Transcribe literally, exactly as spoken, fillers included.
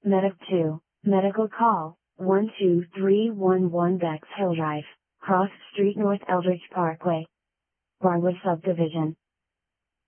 Medic two, Medical Call, one two three one one Bex Hill Drive, Cross Street North Eldridge Parkway. Barwood Subdivision.